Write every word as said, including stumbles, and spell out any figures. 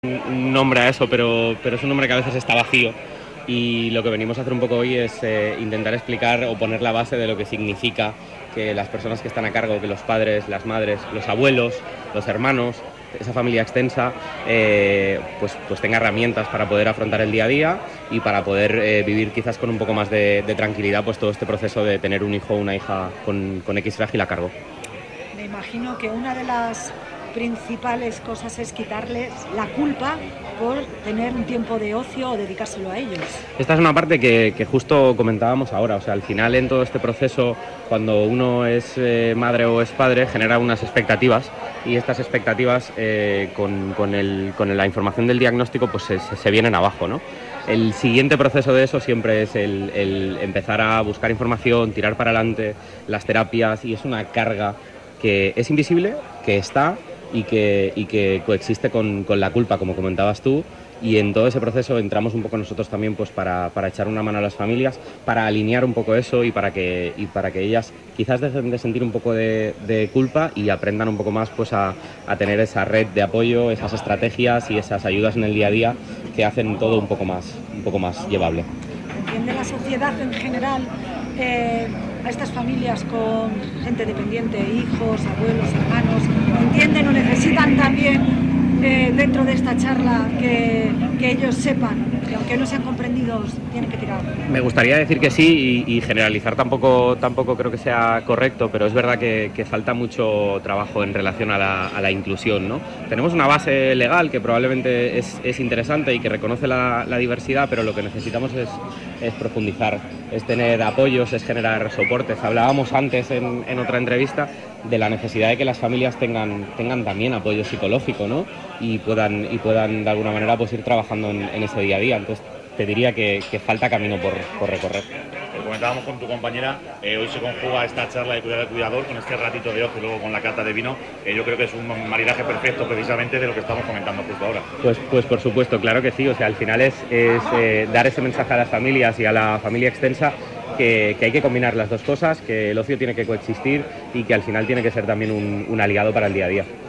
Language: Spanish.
un nombre a eso, pero, pero es un nombre que a veces está vacío, y lo que venimos a hacer un poco hoy es eh, intentar explicar o poner la base de lo que significa que las personas que están a cargo, que los padres, las madres, los abuelos, los hermanos, esa familia extensa, eh, pues, pues tenga herramientas para poder afrontar el día a día y para poder eh, vivir quizás con un poco más de, de tranquilidad pues todo este proceso de tener un hijo o una hija con, con X frágil a cargo. Me imagino que una de las principales cosas es quitarles la culpa por tener un tiempo de ocio o dedicárselo a ellos. Esta es una parte que, que justo comentábamos ahora, o sea, al final en todo este proceso, cuando uno es eh, madre o es padre, genera unas expectativas, y estas expectativas eh, con, con, el, con la información del diagnóstico pues se, se vienen abajo, ¿no? El siguiente proceso de eso siempre es el, el empezar a buscar información, tirar para adelante las terapias, y es una carga que es invisible, que está y que, y que coexiste con, con la culpa, como comentabas tú, y en todo ese proceso entramos un poco nosotros también pues para, para echar una mano a las familias, para alinear un poco eso y para que, y para que ellas quizás dejen de sentir un poco de, de culpa y aprendan un poco más pues a, a tener esa red de apoyo, esas estrategias y esas ayudas en el día a día que hacen todo un poco más, un poco más llevable. ¿Entiende la sociedad en general eh, a estas familias con gente dependiente, hijos, abuelos, hermanos? ¿Entienden o necesitan también eh, dentro de esta charla que, que ellos sepan que aunque no sean comprendidos tienen que tirar? Me gustaría decir que sí, y, y generalizar tampoco, tampoco creo que sea correcto, pero es verdad que, que falta mucho trabajo en relación a la, a la inclusión, ¿no? Tenemos una base legal que probablemente es, es interesante y que reconoce la, la diversidad, pero lo que necesitamos es, es profundizar, es tener apoyos, es generar soportes. Hablábamos antes en, en otra entrevista de la necesidad de que las familias tengan, tengan también apoyo psicológico, ¿no? Y puedan, y puedan de alguna manera pues ir trabajando en, en ese día a día. Entonces te diría que, que falta camino por, por recorrer. Lo comentábamos con tu compañera, eh, hoy se conjuga esta charla de cuidar al cuidador con este ratito de ocio y luego con la cata de vino. Eh, yo creo que es un maridaje perfecto precisamente de lo que estamos comentando justo ahora. Pues, pues por supuesto, claro que sí. O sea, al final es, es eh, dar ese mensaje a las familias y a la familia extensa que, que hay que combinar las dos cosas, que el ocio tiene que coexistir y que al final tiene que ser también un, un aliado para el día a día.